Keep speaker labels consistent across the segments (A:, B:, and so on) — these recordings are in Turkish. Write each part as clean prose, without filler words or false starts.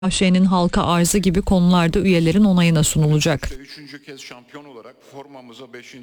A: AŞ'nin halka arzı gibi konularda üyelerin onayına sunulacak.
B: Üçüncü kez şampiyon olarak formamıza 5.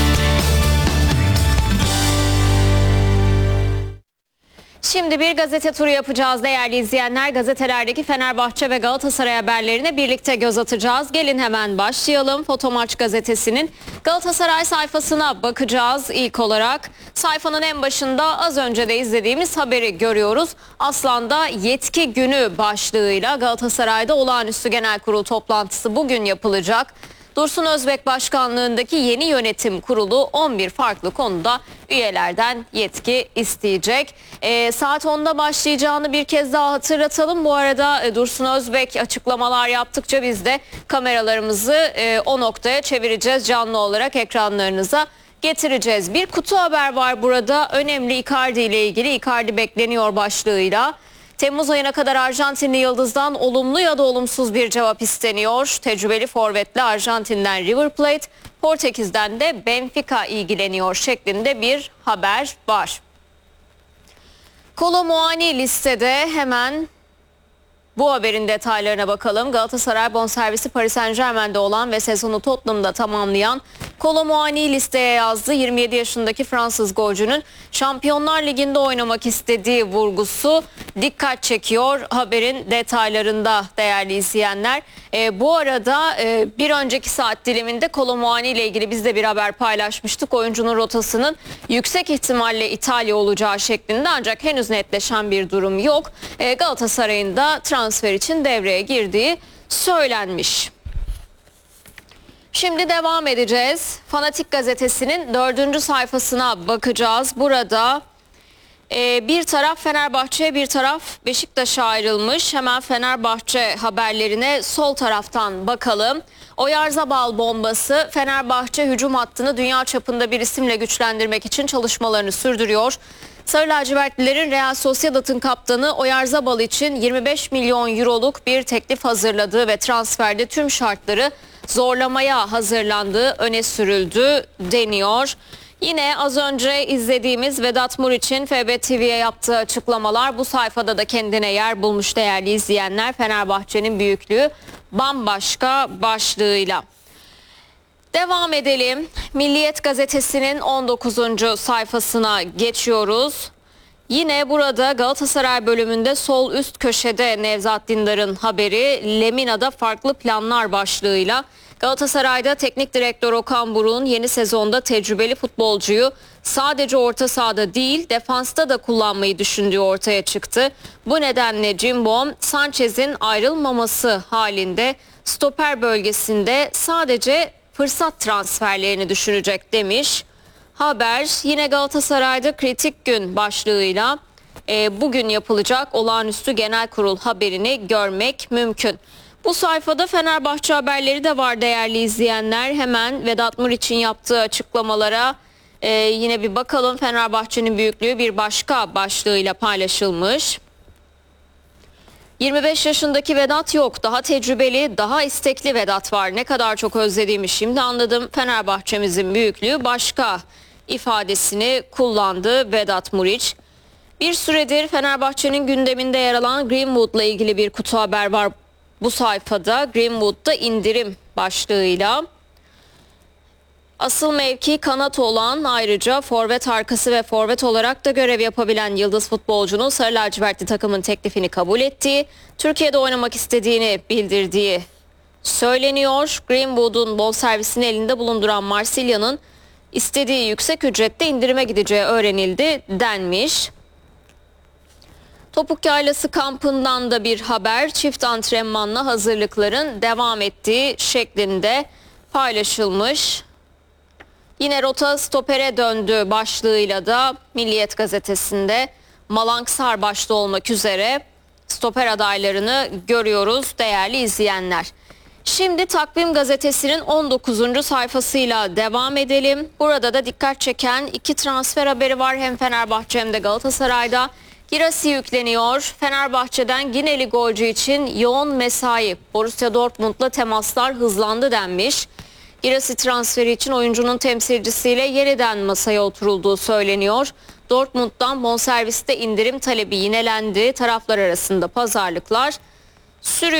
C: Şimdi bir gazete turu yapacağız değerli izleyenler. Gazetelerdeki Fenerbahçe ve Galatasaray haberlerine birlikte göz atacağız. Gelin hemen başlayalım. Fotomaç gazetesinin Galatasaray sayfasına bakacağız ilk olarak. Sayfanın en başında az önce de izlediğimiz haberi görüyoruz. Aslan'da yetki günü başlığıyla Galatasaray'da olağanüstü genel kurul toplantısı bugün yapılacak. Dursun Özbek başkanlığındaki yeni yönetim kurulu 11 farklı konuda üyelerden yetki isteyecek. Saat 10'da başlayacağını bir kez daha hatırlatalım. Bu arada Dursun Özbek açıklamalar yaptıkça biz de kameralarımızı o noktaya çevireceğiz. Canlı olarak ekranlarınıza getireceğiz. Bir kutu haber var burada. Önemli Icardi ile ilgili. Icardi bekleniyor başlığıyla. Temmuz ayına kadar Arjantinli Yıldız'dan olumlu ya da olumsuz bir cevap isteniyor. Tecrübeli forvetle Arjantin'den River Plate, Portekiz'den de Benfica ilgileniyor şeklinde bir haber var. Kolo Muani listede hemen bu haberin detaylarına bakalım. Galatasaray bonservisi Paris Saint-Germain'de olan ve sezonu Tottenham'da tamamlayan Kolo Muani listeye yazdı. 27 yaşındaki Fransız golcünün Şampiyonlar Ligi'nde oynamak istediği vurgusu dikkat çekiyor haberin detaylarında değerli izleyenler. Bu arada bir önceki saat diliminde Kolo Muani ile ilgili biz de bir haber paylaşmıştık. Oyuncunun rotasının yüksek ihtimalle İtalya olacağı şeklinde, ancak henüz netleşen bir durum yok. Galatasaray'ın da transfer için devreye girdiği söylenmiş. Şimdi devam edeceğiz. Fanatik gazetesinin 4. sayfasına bakacağız. Burada bir taraf Fenerbahçe, bir taraf Beşiktaş'a ayrılmış. Hemen Fenerbahçe haberlerine sol taraftan bakalım. Oyarzabal bombası. Fenerbahçe hücum hattını dünya çapında bir isimle güçlendirmek için çalışmalarını sürdürüyor. Sarı lacivertlilerin Real Sociedad'ın kaptanı Oyarzabal için 25 milyon euroluk bir teklif hazırladığı ve transferde tüm şartları zorlamaya hazırlandığı öne sürüldü deniyor. Yine az önce izlediğimiz Vedat Muriç'in FB TV'ye yaptığı açıklamalar bu sayfada da kendine yer bulmuş değerli izleyenler. Fenerbahçe'nin büyüklüğü bambaşka başlığıyla. Devam edelim. Milliyet gazetesinin 19. sayfasına geçiyoruz. Yine burada Galatasaray bölümünde sol üst köşede Nevzat Dindar'ın haberi, Lemina'da farklı planlar başlığıyla Galatasaray'da teknik direktör Okan Buruk'un yeni sezonda tecrübeli futbolcuyu sadece orta sahada değil defansta da kullanmayı düşündüğü ortaya çıktı. Bu nedenle Cimbom, Sanchez'in ayrılmaması halinde stoper bölgesinde sadece fırsat transferlerini düşünecek demiş. Haber yine Galatasaray'da kritik gün başlığıyla bugün yapılacak olağanüstü genel kurul haberini görmek mümkün. Bu sayfada Fenerbahçe haberleri de var değerli izleyenler. Hemen Vedat Muriç'in yaptığı açıklamalara yine bir bakalım. Fenerbahçe'nin büyüklüğü bir başka başlığıyla paylaşılmış. 25 yaşındaki Vedat yok. Daha tecrübeli, daha istekli Vedat var. Ne kadar çok özlediğimi şimdi anladım. Fenerbahçe'mizin büyüklüğü başka ifadesini kullandı Vedat Muriç. Bir süredir Fenerbahçe'nin gündeminde yer alan Greenwood'la ilgili bir kutu haber var bu sayfada. Greenwood'da indirim başlığıyla. Asıl mevki kanat olan, ayrıca forvet arkası ve forvet olarak da görev yapabilen yıldız futbolcunun sarı lacivertli takımın teklifini kabul ettiği, Türkiye'de oynamak istediğini bildirdiği söyleniyor. Greenwood'un bonservisini elinde bulunduran Marsilya'nın istediği yüksek ücrette indirime gideceği öğrenildi denmiş. Topuk Yaylası kampından da bir haber, çift antrenmanla hazırlıkların devam ettiği şeklinde paylaşılmış. Yine rota stopere döndü başlığıyla da Milliyet gazetesinde Malanksar başta olmak üzere stoper adaylarını görüyoruz değerli izleyenler. Şimdi Takvim gazetesinin 19. sayfasıyla devam edelim. Burada da dikkat çeken iki transfer haberi var, hem Fenerbahçe hem de Galatasaray'da. Girassi yükleniyor. Fenerbahçe'den Gineli golcü için yoğun mesai. Borussia Dortmund'la temaslar hızlandı denmiş. Girassi transferi için oyuncunun temsilcisiyle yeniden masaya oturulduğu söyleniyor. Dortmund'dan bonserviste indirim talebi yinelendi. Taraflar arasında pazarlıklar sürüyor.